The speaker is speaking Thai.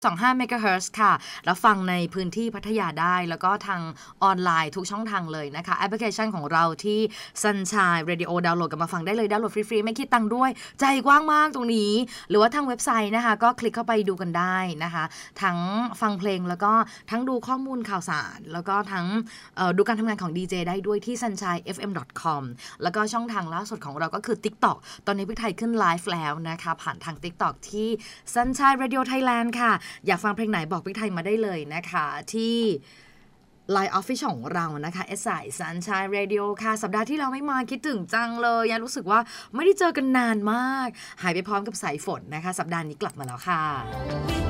25 เมกะเฮิรตซ์ค่ะแล้วฟังในพื้นที่พัทยาได้แล้วก็ทางออนไลน์ทุกช่องทางเลยนะคะแอปพลิเคชันของเราที่ Sunshine Radio ดาวน์โหลดกันมาฟังได้เลยดาวน์โหลดฟรีๆไม่คิดตังค์ด้วยใจกว้างมากตรงนี้หรือว่าทางเว็บไซต์นะคะก็คลิกเข้าไปดูกันได้นะคะทั้งฟังเพลงแล้วก็ทั้งดูข้อมูลข่าวสารแล้วก็ทั้งดูการทำงานของดีเจได้ด้วยที่ sunshinefm.com แล้วก็ช่องทางล่าสุดของเราก็คือ TikTok ตอนนี้พี่ไทยขึ้นไลฟ์แล้วนะคะผ่านทาง TikTok ที่ Sunshine Radio Thailand ค่ะอยากฟังเพลงไหนบอกพี่ไทยมาได้เลยนะคะที่ Line Official ของเรานะคะSI Sunshine Radio ค่ะสัปดาห์ที่เราไม่มาคิดถึงจังเลยยังรู้สึกว่าไม่ได้เจอกันนานมากหายไปพร้อมกับสายฝนนะคะสัปดาห์นี้กลับมาแล้วค่ะ